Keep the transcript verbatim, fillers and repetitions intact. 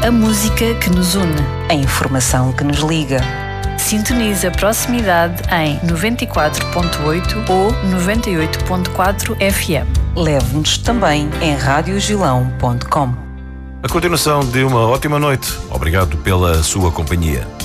A música que nos une. A informação que nos liga. Sintoniza a proximidade em noventa e quatro ponto oito ou noventa e oito ponto quatro F M. Leve-nos também em rádio gilão ponto com. A continuação de uma ótima noite. Obrigado pela sua companhia.